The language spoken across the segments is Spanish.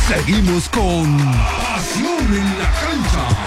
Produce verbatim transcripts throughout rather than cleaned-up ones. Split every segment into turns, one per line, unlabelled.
Seguimos con Pasión en la Cancha.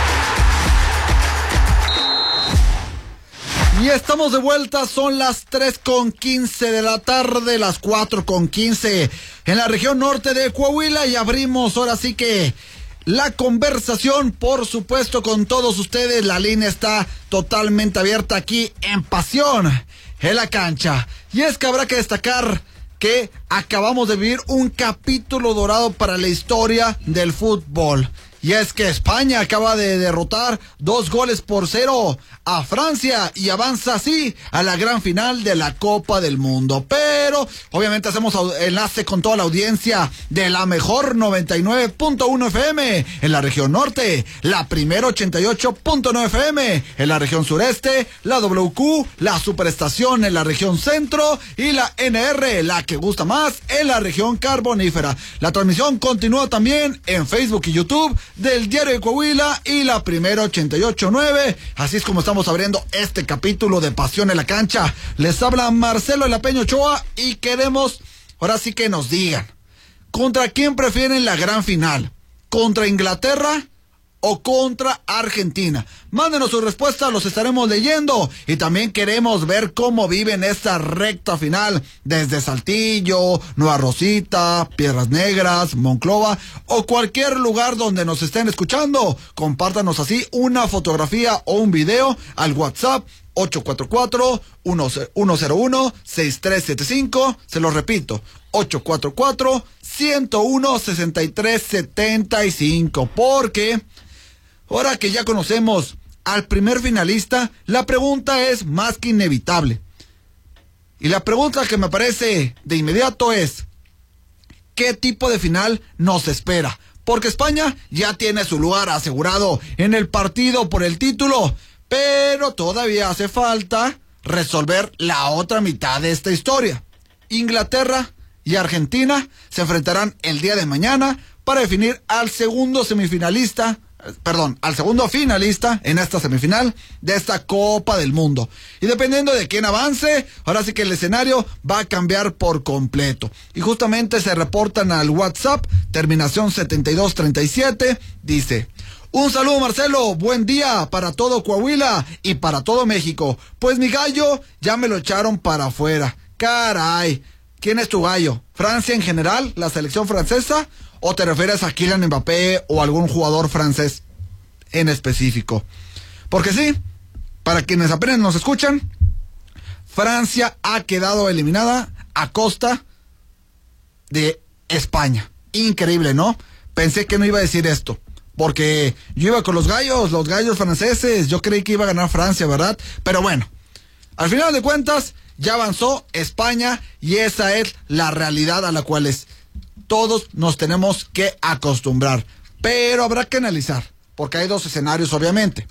Y estamos de vuelta, son las tres con quince de la tarde, las cuatro con quince en la región norte de Coahuila, y abrimos ahora sí que la conversación, por supuesto, con todos ustedes. La línea está totalmente abierta aquí en Pasión en la Cancha. Y es que habrá que destacar que acabamos de vivir un capítulo dorado para la historia del fútbol. Y es que España acaba de derrotar dos goles por cero a Francia y avanza así a la gran final de la Copa del Mundo. Pero obviamente hacemos enlace con toda la audiencia de la mejor noventa y nueve punto uno F M en la región norte, la primera ochenta y ocho punto nueve F M en la región sureste, la W Q, la superestación en la región centro y la N R, la que gusta más, en la región carbonífera. La transmisión continúa también en Facebook y YouTube del Diario de Coahuila y la primera ochenta y ocho punto nueve. Así es como estamos abriendo este capítulo de Pasión en la Cancha. Les habla Marcelo El Apeño Ochoa y queremos, ahora sí que nos digan, ¿contra quién prefieren la gran final? ¿Contra Inglaterra o contra Argentina? Mándenos su respuesta, los estaremos leyendo, y también queremos ver cómo viven esta recta final desde Saltillo, Nueva Rosita, Piedras Negras, Monclova o cualquier lugar donde nos estén escuchando. Compártanos así una fotografía o un video al WhatsApp ocho cuatro cuatro, uno cero uno, seis tres siete cinco. Se lo repito, ocho cuatro cuatro, uno cero uno, seis tres siete cinco. Porque ahora que ya conocemos al primer finalista, la pregunta es más que inevitable. Y la pregunta que me parece de inmediato es: ¿qué tipo de final nos espera? Porque España ya tiene su lugar asegurado en el partido por el título, pero todavía hace falta resolver la otra mitad de esta historia. Inglaterra y Argentina se enfrentarán el día de mañana para definir al segundo semifinalista, perdón, al segundo finalista en esta semifinal de esta Copa del Mundo. Y dependiendo de quién avance, ahora sí que el escenario va a cambiar por completo. Y justamente se reportan al WhatsApp, terminación setenta y dos treinta y siete, dice: un saludo, Marcelo, buen día para todo Coahuila y para todo México. Pues mi gallo ya me lo echaron para afuera. Caray, ¿quién es tu gallo? ¿Francia en general, la selección francesa? ¿O te refieres a Kylian Mbappé o algún jugador francés en específico? Porque sí, para quienes apenas nos escuchan, Francia ha quedado eliminada a costa de España. Increíble, ¿no? Pensé que no iba a decir esto, porque yo iba con los gallos, los gallos franceses. Yo creí que iba a ganar Francia, ¿verdad? Pero bueno, al final de cuentas, ya avanzó España y esa es la realidad a la cual es. Todos nos tenemos que acostumbrar, pero habrá que analizar, porque hay dos escenarios obviamente.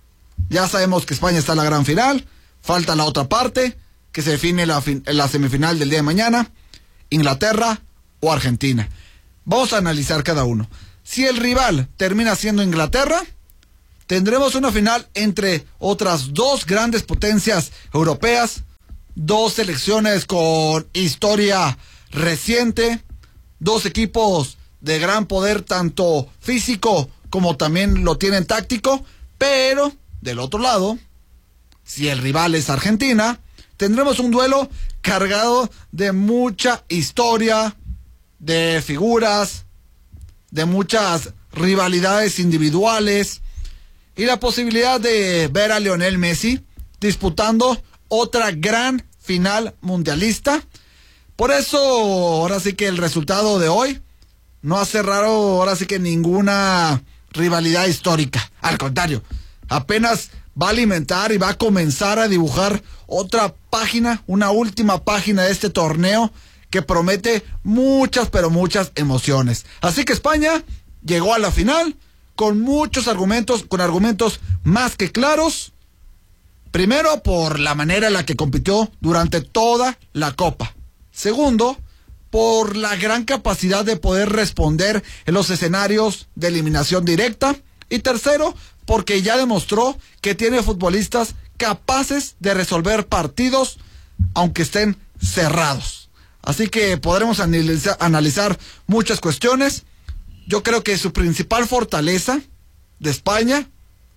Ya sabemos que España está en la gran final, falta la otra parte, que se define la, fin- la semifinal del día de mañana, Inglaterra o Argentina. Vamos a analizar cada uno. Si el rival termina siendo Inglaterra, tendremos una final entre otras dos grandes potencias europeas, dos selecciones con historia reciente, dos equipos de gran poder tanto físico como también lo tienen táctico. Pero del otro lado, si el rival es Argentina, tendremos un duelo cargado de mucha historia, de figuras, de muchas rivalidades individuales y la posibilidad de ver a Lionel Messi disputando otra gran final mundialista. Por eso, ahora sí que el resultado de hoy no hace raro, ahora sí que ninguna rivalidad histórica. Al contrario, apenas va a alimentar y va a comenzar a dibujar otra página, una última página de este torneo que promete muchas, pero muchas emociones. Así que España llegó a la final con muchos argumentos, con argumentos más que claros. Primero, por la manera en la que compitió durante toda la Copa. Segundo, por la gran capacidad de poder responder en los escenarios de eliminación directa. Y tercero, porque ya demostró que tiene futbolistas capaces de resolver partidos aunque estén cerrados. Así que podremos analizar, analizar muchas cuestiones. yo creo que su principal fortaleza de España,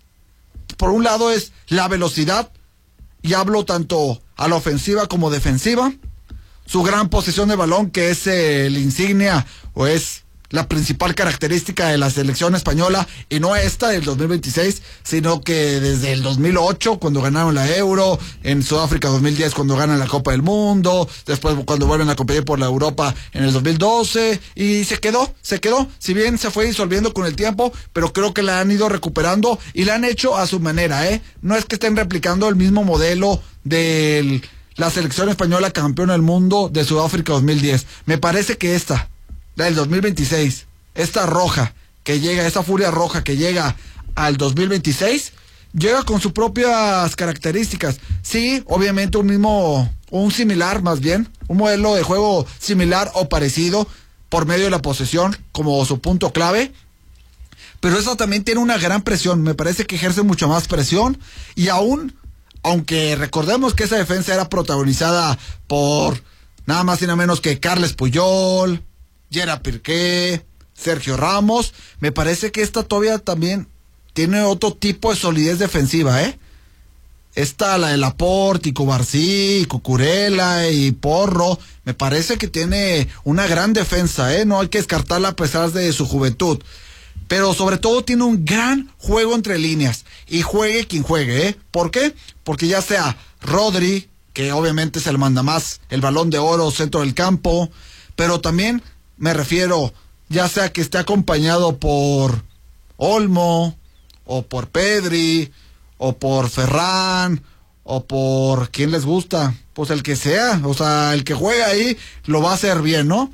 por un lado, es la velocidad, y hablo tanto a la ofensiva como defensiva. Su gran posesión de balón, que es el insignia o es la principal característica de la selección española, y no esta del dos mil veintiséis, sino que desde el dos mil ocho, cuando ganaron la Euro, en Sudáfrica dos mil diez, cuando ganan la Copa del Mundo, después cuando vuelven a competir por la Europa en el dos mil doce, y se quedó, se quedó, si bien se fue disolviendo con el tiempo, pero creo que la han ido recuperando y la han hecho a su manera, ¿eh? No es que estén replicando el mismo modelo de la selección española campeona del mundo de Sudáfrica dos mil diez. Me parece que esta, la del dos mil veintiséis, esta roja que llega, esta furia roja que llega al dos mil veintiséis, llega con sus propias características. Sí, obviamente un mismo, un similar más bien, un modelo de juego similar o parecido por medio de la posesión como su punto clave, pero esa también tiene una gran presión. Me parece que ejerce mucho más presión, y aún, aunque recordemos que esa defensa era protagonizada por nada más y nada menos que Carles Puyol, Gerard Piqué, Sergio Ramos, me parece que esta todavía también tiene otro tipo de solidez defensiva, ¿eh? Esta, la de Laporte y Cubarsí, y Cucurella y Porro, me parece que tiene una gran defensa, ¿eh? No hay que descartarla a pesar de su juventud. Pero sobre todo tiene un gran juego entre líneas, y juegue quien juegue, ¿eh? ¿Por qué? Porque ya sea Rodri, que obviamente se le manda más el balón de oro centro del campo, pero también me refiero, ya sea que esté acompañado por Olmo, o por Pedri, o por Ferran, o por ¿quién les gusta? Pues el que sea, o sea, el que juegue ahí lo va a hacer bien, ¿no?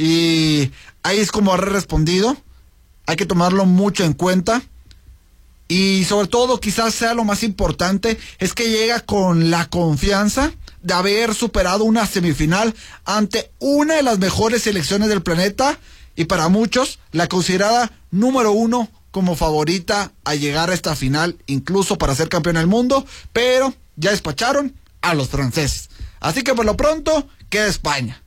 Y ahí es como haber respondido. Hay que tomarlo mucho en cuenta, y sobre todo quizás sea lo más importante, es que llega con la confianza de haber superado una semifinal ante una de las mejores selecciones del planeta, y para muchos la considerada número uno como favorita a llegar a esta final, incluso para ser campeón del mundo, pero ya despacharon a los franceses. Así que por lo pronto queda España,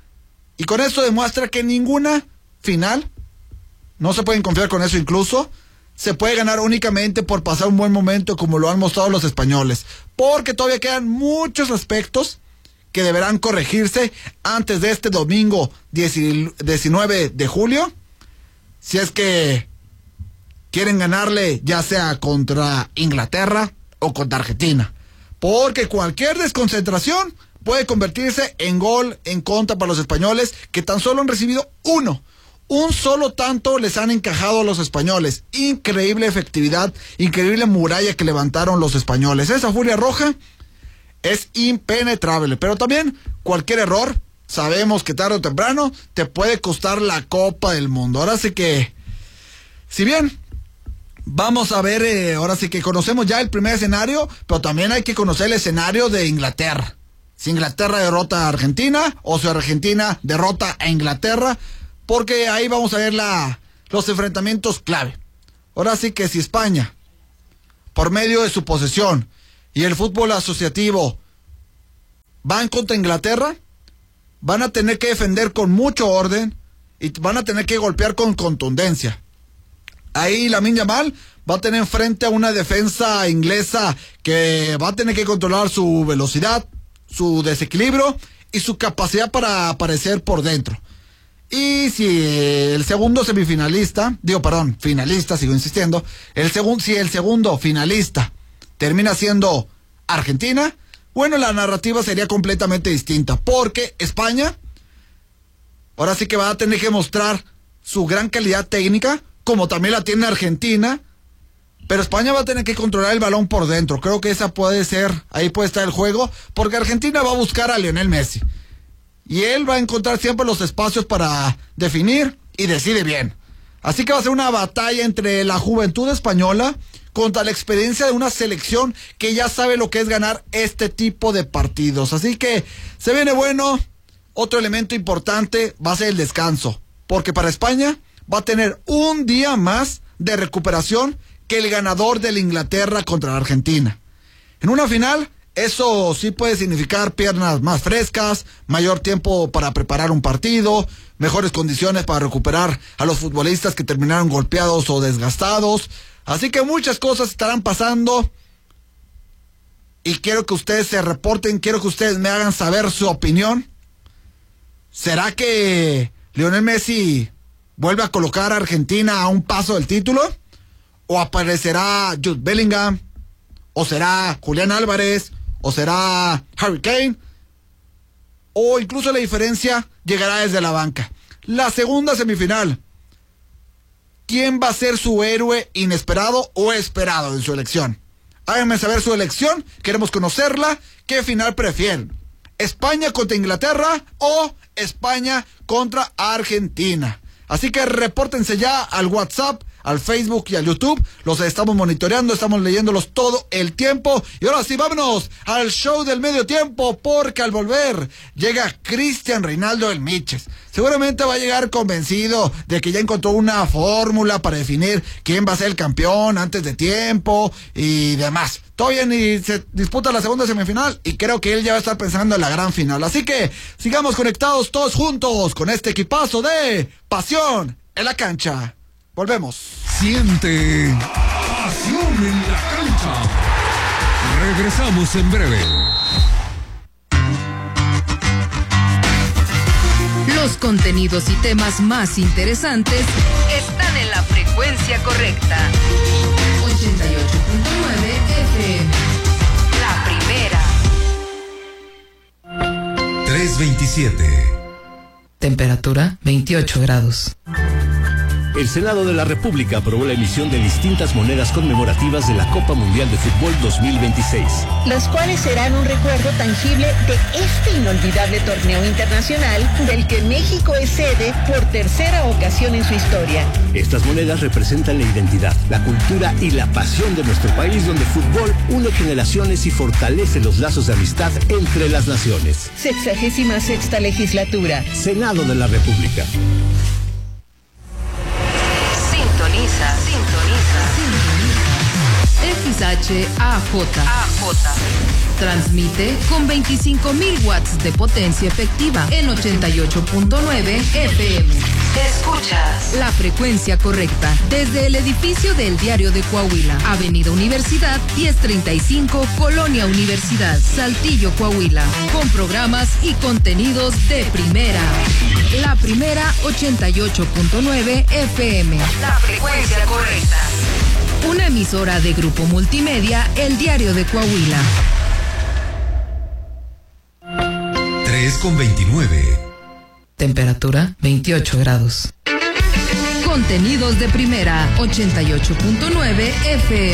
y con esto demuestra que ninguna final, no se pueden confiar con eso, incluso se puede ganar únicamente por pasar un buen momento, como lo han mostrado los españoles, porque todavía quedan muchos aspectos que deberán corregirse antes de este domingo diecinueve de julio, si es que quieren ganarle ya sea contra Inglaterra o contra Argentina, porque cualquier desconcentración puede convertirse en gol en contra para los españoles, que tan solo han recibido uno. Un solo tanto les han encajado a los españoles. Increíble efectividad, increíble muralla que levantaron los españoles. Esa furia roja es impenetrable, pero también cualquier error, sabemos que tarde o temprano te puede costar la Copa del Mundo. Ahora sí que, si bien vamos a ver, eh, ahora sí que conocemos ya el primer escenario, pero también hay que conocer el escenario de Inglaterra. Si Inglaterra derrota a Argentina, o si Argentina derrota a Inglaterra, porque ahí vamos a ver la, los enfrentamientos clave. Ahora sí que si España, por medio de su posesión y el fútbol asociativo, van contra Inglaterra, van a tener que defender con mucho orden y van a tener que golpear con contundencia. Ahí Lamine Yamal va a tener frente a una defensa inglesa que va a tener que controlar su velocidad, su desequilibrio y su capacidad para aparecer por dentro. Y si el segundo semifinalista, digo perdón, finalista, sigo insistiendo, el segundo, si el segundo finalista termina siendo Argentina, bueno, la narrativa sería completamente distinta, porque España ahora sí que va a tener que mostrar su gran calidad técnica, como también la tiene Argentina, pero España va a tener que controlar el balón por dentro. Creo que esa puede ser, ahí puede estar el juego, porque Argentina va a buscar a Lionel Messi. Y él va a encontrar siempre los espacios para definir, y decide bien. Así que va a ser una batalla entre la juventud española contra la experiencia de una selección que ya sabe lo que es ganar este tipo de partidos. Así que se viene bueno. Otro elemento importante va a ser el descanso, porque para España va a tener un día más de recuperación que el ganador de la Inglaterra contra la Argentina. En una final, eso sí puede significar piernas más frescas, mayor tiempo para preparar un partido, mejores condiciones para recuperar a los futbolistas que terminaron golpeados o desgastados. Así que muchas cosas estarán pasando y quiero que ustedes se reporten, quiero que ustedes me hagan saber su opinión. ¿Será que Lionel Messi vuelve a colocar a Argentina a un paso del título? ¿O aparecerá Jude Bellingham? ¿O será Julián Álvarez? ¿O será Harry Kane? ¿O incluso la diferencia llegará desde la banca? La segunda semifinal. ¿Quién va a ser su héroe inesperado o esperado en su elección? Háganme saber su elección, queremos conocerla. ¿Qué final prefieren? ¿España contra Inglaterra o España contra Argentina? Así que repórtense ya al WhatsApp, al Facebook y al YouTube. Los estamos monitoreando, estamos leyéndolos todo el tiempo. Y ahora sí, vámonos al show del medio tiempo, porque al volver llega Cristian Reinaldo El Miches. Seguramente va a llegar convencido de que ya encontró una fórmula para definir quién va a ser el campeón antes de tiempo y demás. Todavía ni se disputa la segunda semifinal y creo que él ya va a estar pensando en la gran final. Así que sigamos conectados todos juntos con este equipazo de Pasión en la Cancha. Volvemos.
Siente pasión en la cancha. Regresamos en breve.
Los contenidos y temas más interesantes están en la frecuencia correcta. ochenta y ocho punto nueve F M. La primera.
tres veintisiete.
Temperatura veintiocho grados.
El Senado de la República aprobó la emisión de distintas monedas conmemorativas de la Copa Mundial de Fútbol dos mil veintiséis.
Las cuales serán un recuerdo tangible de este inolvidable torneo internacional del que México es sede por tercera ocasión en su historia.
Estas monedas representan la identidad, la cultura y la pasión de nuestro país, donde el fútbol une generaciones y fortalece los lazos de amistad entre las naciones.
Sexagésima sexta legislatura.
Senado de la República.
Sintoniza, sintoniza, sintoniza. X H A J. A J. Transmite con veinticinco mil watts de potencia efectiva en ochenta y ocho punto nueve F M. Escuchas la frecuencia correcta desde el edificio del Diario de Coahuila, Avenida Universidad diez treinta y cinco, Colonia Universidad, Saltillo, Coahuila, con programas y contenidos de primera. La primera ochenta y ocho punto nueve F M. La frecuencia correcta. Una emisora de Grupo Multimedia, El Diario de Coahuila.
tres con veintinueve.
Temperatura veintiocho grados. Contenidos de primera ochenta y ocho punto nueve F M.